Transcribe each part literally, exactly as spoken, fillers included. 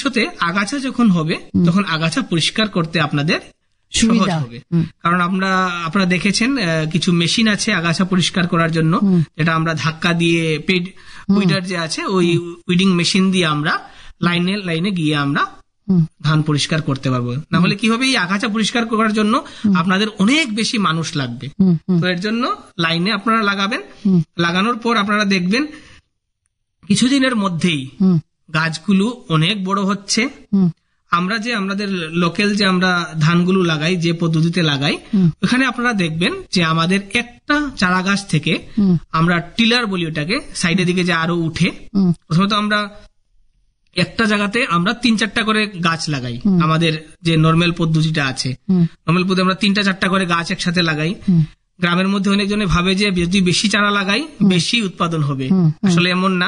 ভবিষ্যতে আগাছা যখন হবে তখন আগাছা পরিষ্কার করতে আপনাদের সহজ হবে। কারণ আমরা আপনারা দেখেছেন কিছু মেশিন আছে আগাছা পরিষ্কার করার জন্য, যেটা আমরা ধাক্কা দিয়ে পেড উইডার যে আছে ওই উইডিং মেশিন দিয়ে আমরা লাইনে লাইনে গিয়ে আমরা ধান পরিষ্কার করতে পারবো। না হলে কি হবে, এই আগাছা পরিষ্কার করার জন্য আপনাদের অনেক বেশি মানুষ লাগবে। তো এর জন্য লাইনে আপনারা লাগাবেন, লাগানোর পর আপনারা দেখবেন কিছুদিনের মধ্যেই গাছগুলো অনেক বড় হচ্ছে। আমরা যে আমাদের লোকাল যে আমরা ধানগুলো লাগাই, যে পদ্ধতিতে লাগাই, ওখানে আপনারা দেখবেন যে আমাদের একটা চারা গাছ থেকে আমরা টিলার বলি ওটাকে, সাইডের দিকে যে আরো উঠে, প্রথমত আমরা একটা জায়গাতে আমরা তিন চারটা করে গাছ লাগাই। আমাদের যে নর্মাল পদ্ধতিটা আছে, নর্মাল পদ্ধতি আমরা তিনটা চারটা করে গাছ একসাথে লাগাই। গ্রামের মধ্যে অনেকজনে ভাবে যে যদি বেশি চারা লাগাই বেশি উৎপাদন হবে, আসলে এমন না।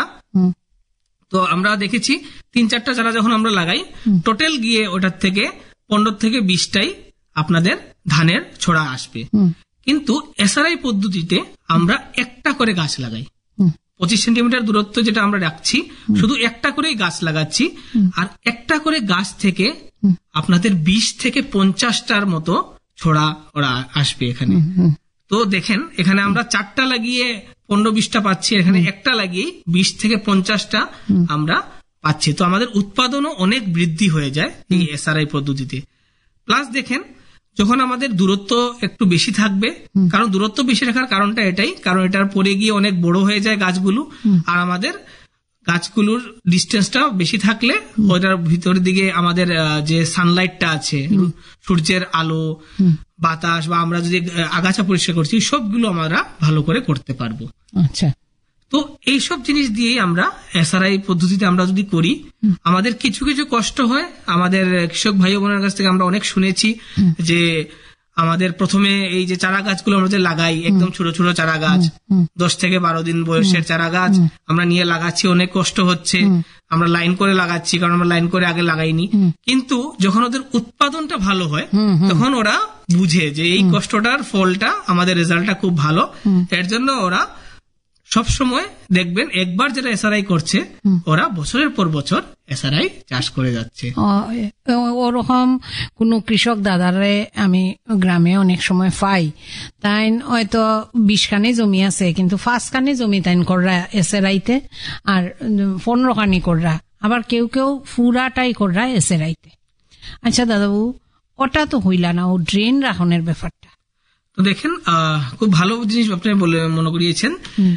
তো আমরা দেখেছি তিন চারটা চারা যখন আমরা লাগাই, টোটাল গিয়ে ওটার থেকে পনেরো থেকে বিশটাই আপনাদের ধানের ছড়া আসবে। কিন্তু এসআরআই পদ্ধতিতে আমরা একটা করে গাছ লাগাই, পঁচিশ সেন্টিমিটার দূরত্ব যেটা আমরা রাখছি, শুধু একটা করেই গাছ লাগাচ্ছি। আর একটা করে গাছ থেকে আপনাদের বিশ থেকে পঞ্চাশটার মতো ছড়া ওরা আসবে এখানে। তো দেখেন এখানে আমরা চারটা লাগিয়ে পনেরো বিশটা পাচ্ছি, এখানে একটা লাগিয়ে বিশ থেকে পঞ্চাশটা আমরা পাচ্ছি। তো আমাদের উৎপাদনও অনেক বৃদ্ধি হয়ে যায় এই এসআরআই পদ্ধতিতে। প্লাস দেখেন যখন আমাদের দূরত্ব একটু বেশি থাকবে, কারণ দূরত্ব বেশি রাখার কারণটা এটাই, কারণ এটার পরে গিয়ে অনেক বড় হয়ে যায় গাছগুলো, আর আমাদের গাছগুলোর ডিস্টেন্সটা বেশি থাকলে ওটার ভিতরের দিকে আমাদের যে সানলাইটটা আছে, সূর্যের আলো, বাতাস, বা আমরা যদি আগাছা পরিষ্কার করছি, সবগুলো আমরা ভালো করে করতে পারবো। আচ্ছা, তো এইসব জিনিস দিয়েই আমরা এসআরআই পদ্ধতিতে আমরা যদি করি, আমাদের কিছু কিছু কষ্ট হয়। আমাদের কৃষক ভাই বোনের কাছ থেকে আমরা অনেক শুনেছি যে আমাদের প্রথমে এই যে চারা গাছগুলো আমরা যে লাগাই, একদম ছোট ছোট চারা গাছ, দশ থেকে বারো দিন বয়সের চারা গাছ আমরা নিয়ে লাগাচ্ছি, অনেক কষ্ট হচ্ছে। আমরা লাইন করে লাগাচ্ছি, কারণ আমরা লাইন করে আগে লাগাইনি। কিন্তু যখন ওদের উৎপাদনটা ভালো হয় তখন ওরা বুঝে যে এই কষ্টটার ফলটা, আমাদের রেজাল্টটা খুব ভালো। এর জন্য ওরা সব সময় দেখবেন একবার যেটা এসআরআই করছে, ওরা বছরের পর বছর এসআরআই চাষ করে যাচ্ছে। ওরকম কোন কৃষক দাদারে আমি গ্রামে অনেক সময় পাই, তাই হয়তো বিশ খানি জমি আছে, কিন্তু পাঁচ খানি জমি তাই কররা এসআরআইতে, আর পনেরো খানি কররা, আবার কেউ কেউ পুরাটাই কররা এসআরআইতে। আচ্ছা দাদাবু, ওটা তো হইলা না, ও ড্রেন রাখনের ব্যাপারটা তো দেখেন আহ খুব ভালো জিনিস আপনি বলে মনে করিয়েছেন।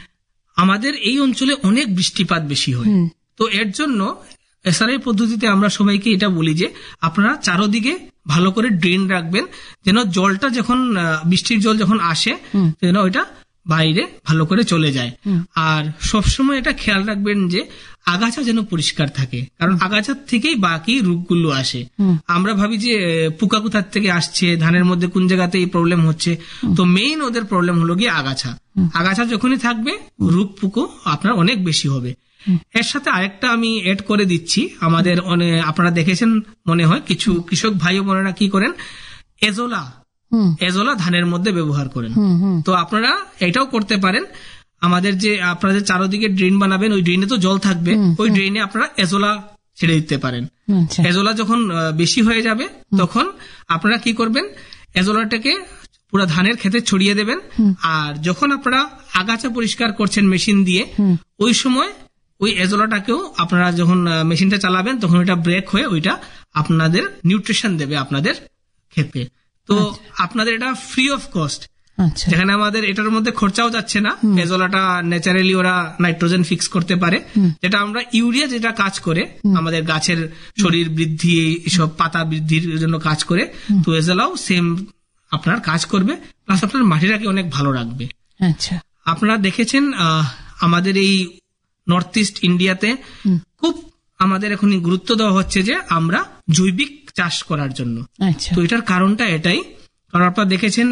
আমাদের এই অঞ্চলে অনেক বৃষ্টিপাত বেশি হয়, তো এর জন্য এসআরআই পদ্ধতিতে আমরা সবাইকে এটা বলি যে আপনারা চারোদিকে ভালো করে ড্রেন রাখবেন, যেন জলটা যখন বৃষ্টির জল যখন আসে যেন ওইটা বাইরে ভালো করে চলে যায়। আর সবসময় এটা খেয়াল রাখবেন যে আগাছা যেন পরিষ্কার থাকে, কারণ আগাছার থেকেই বাকি রোগগুলো আসে। আমরা ভাবি যে পোকা কোথার থেকে আসছে, ধানের মধ্যে কোন জায়গাতে এই প্রবলেম হচ্ছে, তো মেইন ওদের প্রবলেম হলো গিয়ে আগাছা। আগাছা যখনই থাকবে রোগ পোকা আপনার অনেক বেশি হবে। এর সাথে আরেকটা আমি এড করে দিচ্ছি, আমাদের আপনারা দেখেছেন মনে হয় কিছু কৃষক ভাই বোনেরা কি করেন, এজোলা এজোলা ধানের মধ্যে ব্যবহার করেন। তো আপনারা এটাও করতে পারেন, আমাদের যে আপনাদের চারোদিকে ড্রেন বানাবেন, ওই ড্রেনে তো জল থাকবে, ওই ড্রেনে আপনারা এজোলা ছেড়ে দিতে পারেন। এজোলা যখন বেশি হয়ে যাবে তখন আপনারা কি করবেন, এজোলাটাকে পুরো ধানের ক্ষেতে ছড়িয়ে দেবেন। আর যখন আপনারা আগাছা পরিষ্কার করছেন মেশিন দিয়ে, ওই সময় ওই এজোলাটাকেও আপনারা যখন মেশিনটা চালাবেন তখন ওইটা ব্রেক হয়ে ওইটা আপনাদের নিউট্রিশন দেবে আপনাদের ক্ষেতে। তো আপনাদের এটা ফ্রি অফ কস্ট, যেখানে আমাদের এটার মধ্যে খরচাও যাচ্ছে না। এজোলাটা ন্যাচারালি ওরা নাইট্রোজেন ফিক্স করতে পারে, যেটা আমরা ইউরিয়া যেটা কাজ করে আমাদের গাছের শরীর বৃদ্ধি, সব পাতা বৃদ্ধির জন্য কাজ করে, তো এজোলাও সেম আপনার কাজ করবে, প্লাস আপনার মাটিটাকে অনেক ভালো রাখবে। আচ্ছা, আপনারা দেখেছেন আমাদের এই নর্থ ইস্ট ইন্ডিয়াতে খুব আমাদের এখন গুরুত্ব দেওয়া হচ্ছে যে আমরা জৈবিক চাষ করার জন্য। তো এটার কারণটা এটাই, কারণ আপনারা দেখেছেন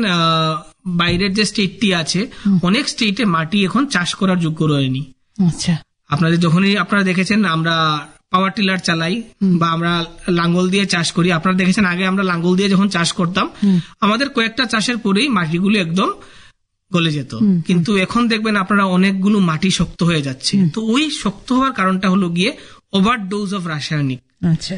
বাইরের যে স্টেটটি আছে, অনেক স্টেটে মাটি এখন চাষ করার যোগ্য রয়নি। আচ্ছা, আপনাদের যখনই আপনারা দেখেছেন আমরা পাওয়ার টিলার চালাই বা আমরা লাঙ্গল দিয়ে চাষ করি, আপনারা দেখেছেন আগে আমরা লাঙ্গল দিয়ে যখন চাষ করতাম আমাদের কয়েকটা চাষের পরেই মাটিগুলো একদম গলে যেত, কিন্তু এখন দেখবেন আপনারা অনেকগুলো মাটি শক্ত হয়ে যাচ্ছে। তো ওই শক্ত হওয়ার কারণটা হলো গিয়ে ওভার ডোজ অফ রাসায়নিক। আচ্ছা,